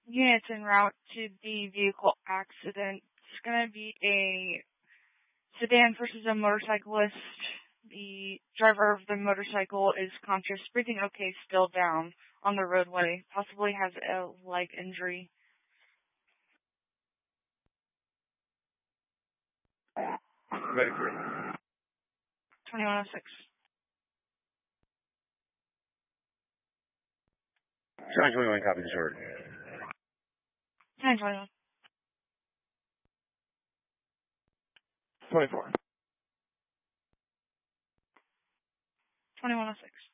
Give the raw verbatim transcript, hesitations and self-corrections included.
Units en route to the vehicle accident. It's going to be a sedan versus a motorcyclist. The driver of the motorcycle is conscious, breathing okay, still down on the roadway. Possibly has a leg injury. Ready for it. twenty-one oh six. Sean twenty-one, copy the short. ten twenty-one. twenty-four. twenty-one oh six.